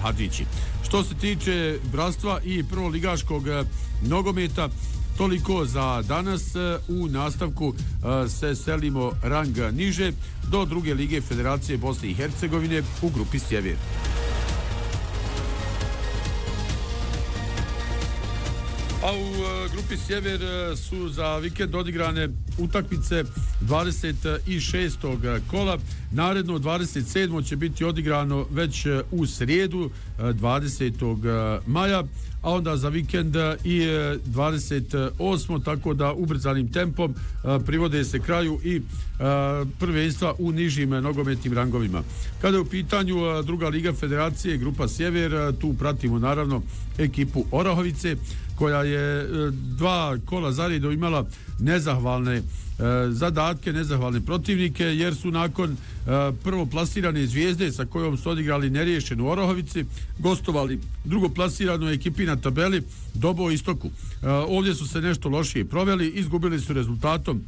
Hadžići. Što se tiče bratstva i prvoligaškog nogometa, toliko za danas. U nastavku se selimo rang niže do druge lige Federacije Bosne i Hercegovine u grupi Sjever. A u grupi Sjever su za vikend odigrane utakmice 26. kola. Naredno 27. će biti odigrano već u srijedu 20. maja, a onda za vikend i 28. tako da ubrzanim tempom privode se kraju i prvenstva u nižim nogometnim rangovima. Kada je u pitanju druga liga Federacije, grupa Sjever, tu pratimo naravno ekipu Orahovice, koja je 2 kola zaredom imala nezahvalne zadatke, nezahvalne protivnike, jer su nakon prvoplasirane Zvijezde sa kojom su odigrali neriješenu Orahovici gostovali drugoplasiranu ekipi na tabeli Dobo Istoku. Ovdje su se nešto lošije proveli, izgubili su rezultatom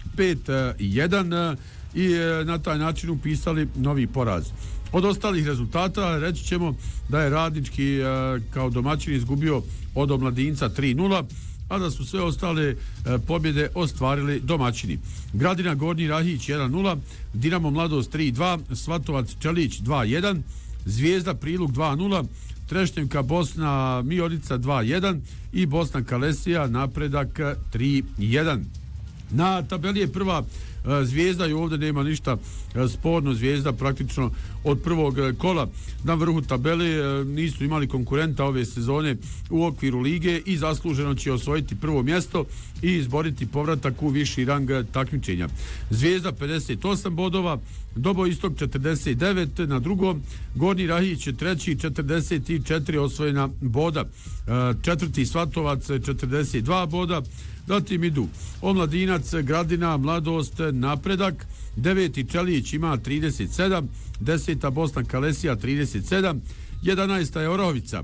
5-1 i na taj način upisali novi poraz. Od ostalih rezultata reći ćemo da je Radnički kao domaćin izgubio od Omladinca 3-0, a da su sve ostale pobjede ostvarili domaćini. Gradina Gornji Rahić 1-0, Dinamo Mladost 3-2, Svatovac Čelić 2-1, Zvijezda Priluk 2-0, Trešnjevka Bosna Miorica 2-1 i Bosna Kalesija Napredak 3-1. Na tabeli je prva Zvijezda i ovdje nema ništa sporno. Zvijezda praktično od prvog kola na vrhu tabele, nisu imali konkurenta ove sezone u okviru lige i zasluženo će osvojiti prvo mjesto i izboriti povratak u viši rang takmičenja. Zvijezda 58 bodova, Dobo Istok 49 na drugom, Gornji Rahić treći 44 osvojena boda, četvrti Svatovac 42 boda, zatim idu Omladinac, Gradina, Mladost, Napredak, 9. Čelić ima 37, 10. Bosna Kalesija 37, 11. je Orahovica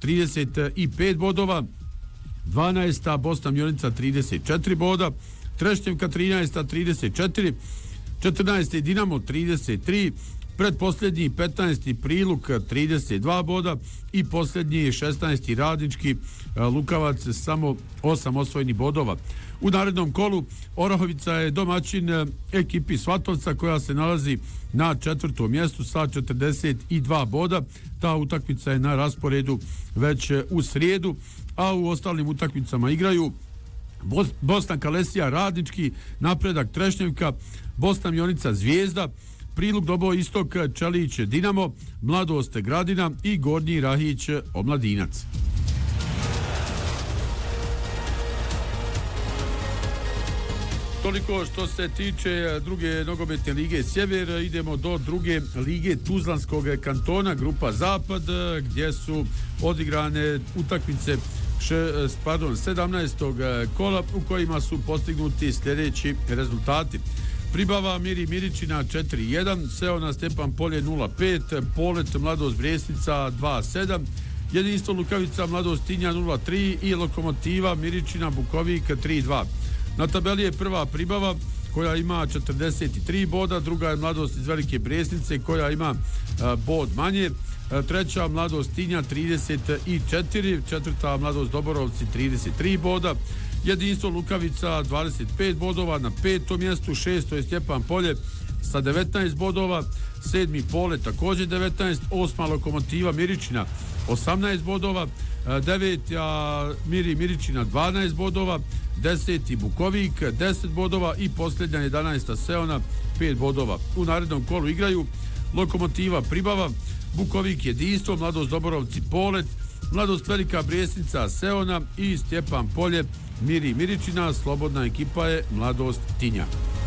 35 bodova, 12. Bosna Mionica 34 boda, Trešnjevka 13. 34, 14. Dinamo 33, predposljednji 15. Priluk 32 boda i posljednji 16. Radnički Lukavac samo 8 osvojenih bodova. U narednom kolu Orahovica je domaćin ekipi Svatovca koja se nalazi na 4. mjestu sa 42 boda. Ta utakmica je na rasporedu već u srijedu, a u ostalim utakmicama igraju Bosna Kalesija Radnički, Napredak Trešnjevka, Bosna Mionica Zvijezda, Priluk Dobo Istok Čelić Dinamo, Mladost Gradina i Gornji Rahić Omladinac. Toliko što se tiče druge nogometne lige Sjever. Idemo do druge lige Tuzlanskog kantona, grupa Zapad, gdje su odigrane utakmice 17. kola u kojima su postignuti sljedeći rezultati. Pribava Miri Miričina 4-1, Seona Stepan Polje 0-5, Polet Mladost Bresnica 2-7, Jedinstvo Lukavica Mladost Tinja 0-3 i Lokomotiva Miričina Bukovik 3-2. Na tabeli je prva Pribava koja ima 43 boda, druga je Mladost iz Velike Bresnice koja ima bod manje, treća Mladost Tinja 34, četvrta Mladost Doborovci 33 boda, Jedinstvo Lukavica 25 bodova na 5. mjestu, 6. je Stjepan Polje sa 19 bodova, 7. Pole također 19, 8. Lokomotiva Miričina 18 bodova, 9. Miri Miričina 12 bodova, 10. Bukovik 10 bodova i posljednja 11. Seona 5 bodova. U narednom kolu igraju Lokomotiva Pribava, Bukovik Jedinstvo, Mladost Doborovci Polet, Mladost Velika Bresnica Seona i Stjepan Polje Miri Miričina. Slobodna ekipa je Mladost Tinja.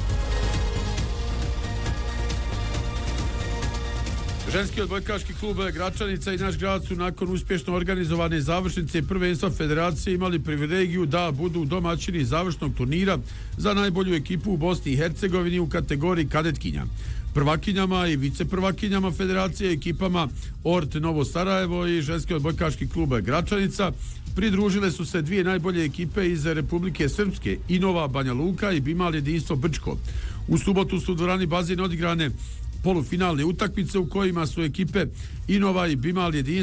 Ženski odbojkaški klub Gračanica i naš grad su nakon uspješno organizovane završnice prvenstva Federacije imali privilegiju da budu domaćini završnog turnira za najbolju ekipu u Bosni i Hercegovini u kategoriji kadetkinja. Prvakinjama i viceprvakinjama Federacije, ekipama Ort Novo Sarajevo i Ženski odbojkaški klub Gračanica pridružile su se dvije najbolje ekipe iz Republike Srpske, Inova Banja Luka i Bimal Jedinstvo Brčko. U subotu su u dvorani Bazin odigrane polufinalne utakmice u kojima su ekipe Inova i Bimal Jedinstvo